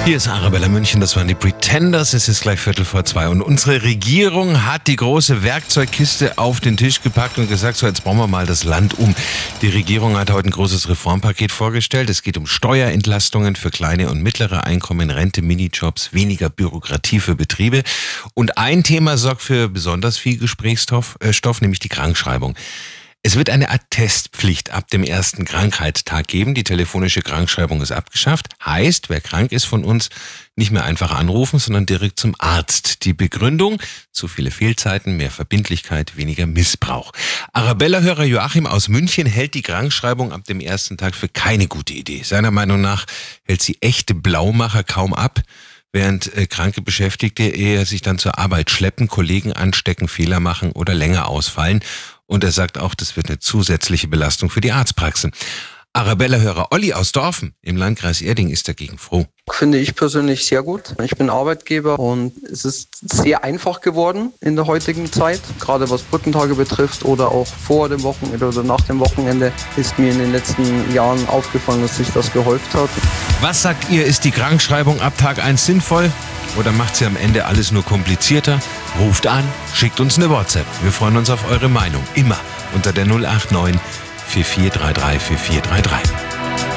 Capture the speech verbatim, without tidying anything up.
Hier ist Arabella München, das waren die Pretenders, es ist gleich Viertel vor zwei und unsere Regierung hat die große Werkzeugkiste auf den Tisch gepackt und gesagt, so jetzt bauen wir mal das Land um. Die Regierung hat heute ein großes Reformpaket vorgestellt, es geht um Steuerentlastungen für kleine und mittlere Einkommen, Rente, Minijobs, weniger Bürokratie für Betriebe und ein Thema sorgt für besonders viel Gesprächsstoff, äh, Stoff, nämlich die Krankschreibung. Es wird eine Attestpflicht ab dem ersten Krankheitstag geben. Die telefonische Krankschreibung ist abgeschafft. Heißt, wer krank ist von uns, nicht mehr einfach anrufen, sondern direkt zum Arzt. Die Begründung: zu viele Fehlzeiten, mehr Verbindlichkeit, weniger Missbrauch. Arabella-Hörer Joachim aus München hält die Krankschreibung ab dem ersten Tag für keine gute Idee. Seiner Meinung nach hält sie echte Blaumacher kaum ab, während äh, kranke Beschäftigte eher sich dann zur Arbeit schleppen, Kollegen anstecken, Fehler machen oder länger ausfallen. Und er sagt auch, das wird eine zusätzliche Belastung für die Arztpraxen. Arabella-Hörer Olli aus Dorfen im Landkreis Erding ist dagegen froh. Finde ich persönlich sehr gut. Ich bin Arbeitgeber und es ist sehr einfach geworden in der heutigen Zeit. Gerade was Brückentage betrifft oder auch vor dem Wochenende oder nach dem Wochenende ist mir in den letzten Jahren aufgefallen, dass sich das gehäuft hat. Was sagt ihr, ist die Krankschreibung ab Tag eins sinnvoll? Oder macht sie am Ende alles nur komplizierter? Ruft an, schickt uns eine WhatsApp. Wir freuen uns auf eure Meinung. Immer unter der null acht neun vier vier drei drei vier vier drei drei.